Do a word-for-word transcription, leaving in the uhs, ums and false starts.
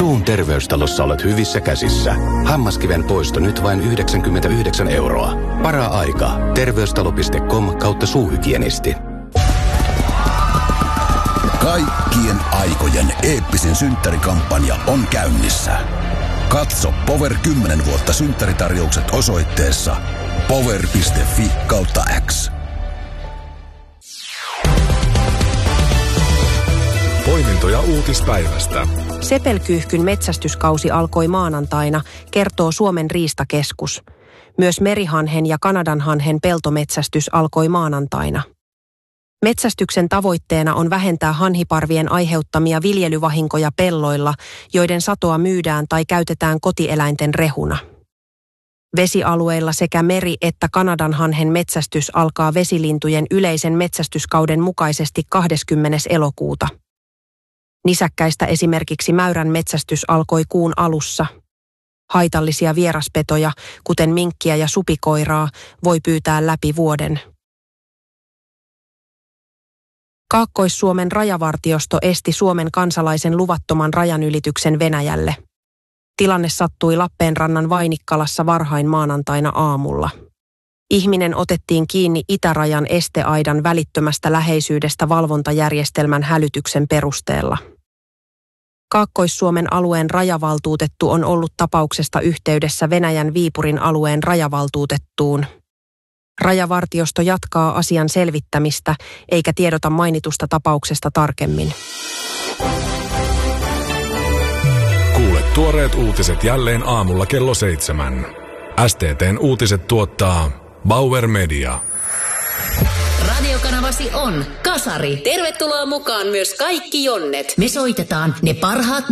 Suun terveystalossa olet hyvissä käsissä. Hammaskiven poisto nyt vain yhdeksänkymmentäyhdeksän euroa. Para-aika. Terveystalo piste com kautta suuhygienisti. Kaikkien aikojen eeppisin synttärikampanja on käynnissä. Katso Power kymmenen vuotta synttäritarjoukset osoitteessa power piste fi kautta X. Poimintoja uutispäivästä. Sepelkyyhkyn metsästyskausi alkoi maanantaina, kertoo Suomen riistakeskus. Myös merihanhen ja kanadanhanhen peltometsästys alkoi maanantaina. Metsästyksen tavoitteena on vähentää hanhiparvien aiheuttamia viljelyvahinkoja pelloilla, joiden satoa myydään tai käytetään kotieläinten rehuna. Vesialueilla sekä meri- että kanadanhanhen metsästys alkaa vesilintujen yleisen metsästyskauden mukaisesti kahdeskymmenes elokuuta. Nisäkkäistä esimerkiksi mäyrän metsästys alkoi kuun alussa. Haitallisia vieraspetoja, kuten minkkiä ja supikoiraa, voi pyytää läpi vuoden. Kaakkois-Suomen rajavartiosto esti Suomen kansalaisen luvattoman rajanylityksen Venäjälle. Tilanne sattui Lappeenrannan Vainikkalassa varhain maanantaina aamulla. Ihminen otettiin kiinni itärajan esteaidan välittömästä läheisyydestä valvontajärjestelmän hälytyksen perusteella. Kaakkois-Suomen alueen rajavaltuutettu on ollut tapauksesta yhteydessä Venäjän Viipurin alueen rajavaltuutettuun. Rajavartiosto jatkaa asian selvittämistä, eikä tiedota mainitusta tapauksesta tarkemmin. Kuule tuoreet uutiset jälleen aamulla kello seitsemän. S T T:n uutiset tuottaa Bauer Media. Radiokanavasi on Kasari. Tervetuloa mukaan myös kaikki Jonnet. Me soitetaan ne parhaat